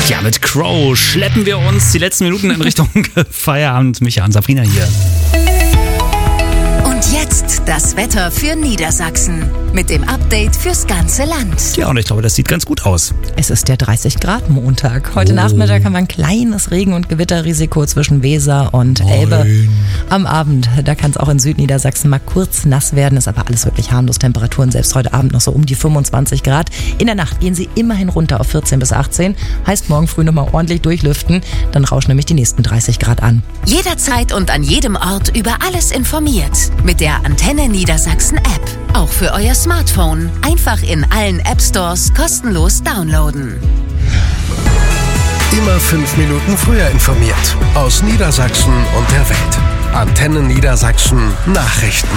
Ja, mit Crow schleppen wir uns die letzten Minuten in Richtung Feierabend. Micha und Sabrina hier. Und jetzt das Wetter für Niedersachsen mit dem Update fürs ganze Land. Ja, und ich glaube, das sieht ganz gut aus. Es ist der 30-Grad-Montag. Heute Nachmittag haben wir ein kleines Regen- und Gewitterrisiko zwischen Weser und Elbe. Am Abend, da kann es auch in Südniedersachsen mal kurz nass werden. Ist aber alles wirklich harmlos. Temperaturen selbst heute Abend noch so um die 25 Grad. In der Nacht gehen sie immerhin runter auf 14 bis 18. Heißt morgen früh nochmal ordentlich durchlüften. Dann rauschen nämlich die nächsten 30 Grad an. Jederzeit und an jedem Ort über alles informiert. Mit der Antenne Niedersachsen App. Auch für euer Smartphone. Einfach in allen App Stores kostenlos downloaden. Immer 5 Minuten früher informiert. Aus Niedersachsen und der Welt. Antenne Niedersachsen Nachrichten.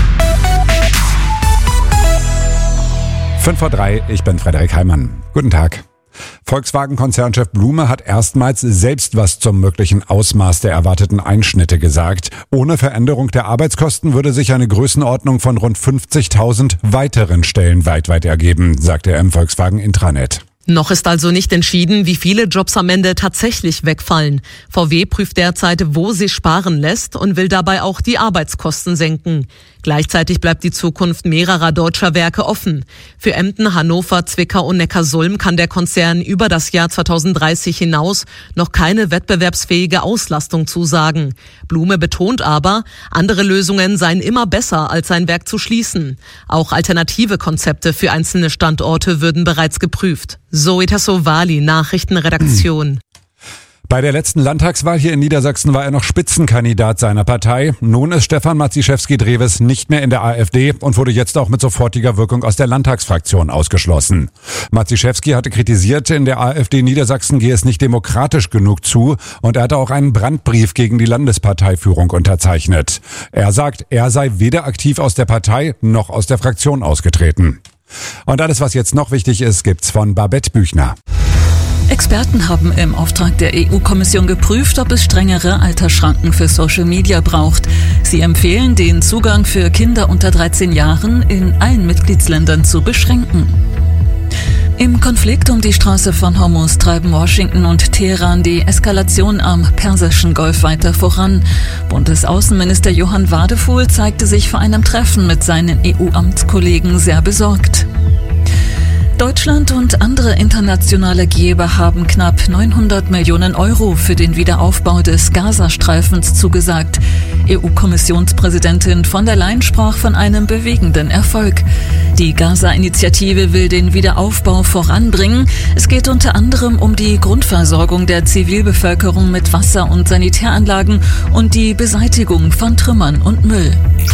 5:03, ich bin Frederik Heimann. Guten Tag. Volkswagen-Konzernchef Blume hat erstmals selbst was zum möglichen Ausmaß der erwarteten Einschnitte gesagt. Ohne Veränderung der Arbeitskosten würde sich eine Größenordnung von rund 50.000 weiteren Stellen weltweit ergeben, sagte er im Volkswagen-Intranet. Noch ist also nicht entschieden, wie viele Jobs am Ende tatsächlich wegfallen. VW prüft derzeit, wo sie sparen lässt und will dabei auch die Arbeitskosten senken. Gleichzeitig bleibt die Zukunft mehrerer deutscher Werke offen. Für Emden, Hannover, Zwickau und Neckarsulm kann der Konzern über das Jahr 2030 hinaus noch keine wettbewerbsfähige Auslastung zusagen. Blume betont aber, andere Lösungen seien immer besser, als sein Werk zu schließen. Auch alternative Konzepte für einzelne Standorte würden bereits geprüft. Zoe Tassovali, Nachrichtenredaktion. Bei der letzten Landtagswahl hier in Niedersachsen war er noch Spitzenkandidat seiner Partei. Nun ist Stefan Maciszewski-Drewes nicht mehr in der AfD und wurde jetzt auch mit sofortiger Wirkung aus der Landtagsfraktion ausgeschlossen. Maciszewski hatte kritisiert, in der AfD Niedersachsen gehe es nicht demokratisch genug zu, und er hatte auch einen Brandbrief gegen die Landesparteiführung unterzeichnet. Er sagt, er sei weder aktiv aus der Partei noch aus der Fraktion ausgetreten. Und alles, was jetzt noch wichtig ist, gibt's von Babette Büchner. Experten haben im Auftrag der EU-Kommission geprüft, ob es strengere Altersschranken für Social Media braucht. Sie empfehlen, den Zugang für Kinder unter 13 Jahren in allen Mitgliedsländern zu beschränken. Im Konflikt um die Straße von Hormuz treiben Washington und Teheran die Eskalation am Persischen Golf weiter voran. Bundesaußenminister Johann Wadefuhl zeigte sich vor einem Treffen mit seinen EU-Amtskollegen sehr besorgt. Deutschland und andere internationale Geber haben knapp 900 Millionen Euro für den Wiederaufbau des Gazastreifens zugesagt. EU-Kommissionspräsidentin von der Leyen sprach von einem bewegenden Erfolg. Die Gaza-Initiative will den Wiederaufbau voranbringen. Es geht unter anderem um die Grundversorgung der Zivilbevölkerung mit Wasser- und Sanitäranlagen und die Beseitigung von Trümmern und Müll.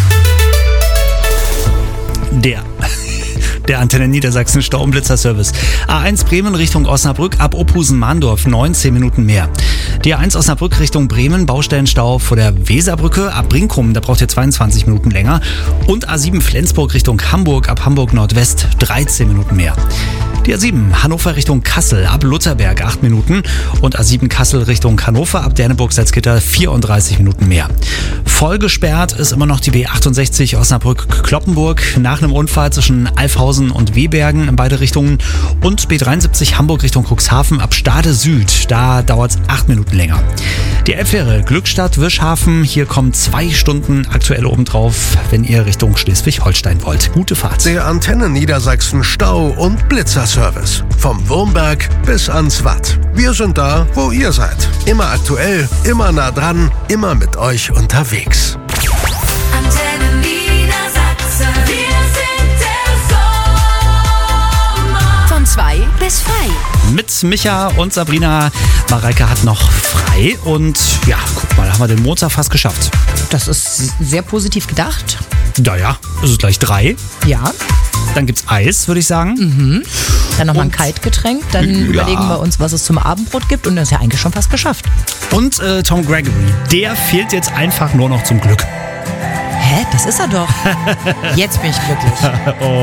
Der Antenne Niedersachsen Stau- und Blitzerservice. A1 Bremen Richtung Osnabrück ab Opusen-Mahndorf 19 Minuten mehr. Die A1 Osnabrück Richtung Bremen, Baustellenstau vor der Weserbrücke ab Brinkum, da braucht ihr 22 Minuten länger. Und A7 Flensburg Richtung Hamburg ab Hamburg Nordwest 13 Minuten mehr. Die A7 Hannover Richtung Kassel ab Lutherberg 8 Minuten und A7 Kassel Richtung Hannover ab Derneburg-Salzgitter 34 Minuten mehr. Voll gesperrt ist immer noch die B68 Osnabrück-Kloppenburg nach einem Unfall zwischen Alfhausen und Wehbergen in beide Richtungen und B73 Hamburg Richtung Cuxhaven ab Stade Süd. Da dauert es 8 Minuten länger. Die Elbfähre Glückstadt-Wischhafen, hier kommen 2 Stunden aktuell obendrauf, wenn ihr Richtung Schleswig-Holstein wollt. Gute Fahrt. Der Antenne Niedersachsen Stau- und Blitzerservice. Vom Wurmberg bis ans Watt. Wir sind da, wo ihr seid. Immer aktuell, immer nah dran, immer mit euch unterwegs. Antenne Niedersachsen. Wir sind der Sommer. Von 2 bis frei. Mit Micha und Sabrina. Mareike hat noch frei und ja, guck mal, haben wir den Montag fast geschafft. Das ist sehr positiv gedacht. Naja, es ist gleich 3. Ja. Dann gibt's Eis, würde ich sagen. Dann nochmal ein Kaltgetränk. Dann überlegen wir uns, was es zum Abendbrot gibt. Und das ist ja eigentlich schon fast geschafft. Und Tom Gregory, der fehlt jetzt einfach nur noch zum Glück. Hä? Das ist er doch. Jetzt bin ich glücklich.